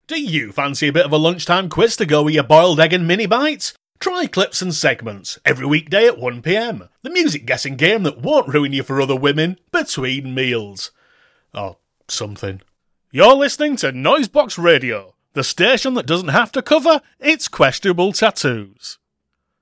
Do you fancy a bit of a lunchtime quiz to go with your boiled egg and mini bites? Try Clips and Segments, every weekday at 1pm. The music guessing game that won't ruin you for other women between meals. Or something. You're listening to Noisebox Radio, the station that doesn't have to cover its questionable tattoos.